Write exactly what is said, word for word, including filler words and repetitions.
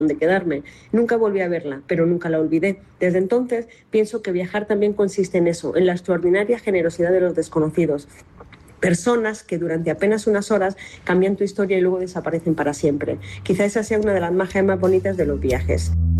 de quedarme. Nunca volví a verla, pero nunca la olvidé. Desde entonces pienso que viajar también consiste en eso, en la extraordinaria generosidad de los desconocidos. Personas que durante apenas unas horas cambian tu historia y luego desaparecen para siempre. Quizá esa sea una de las magias más bonitas de los viajes.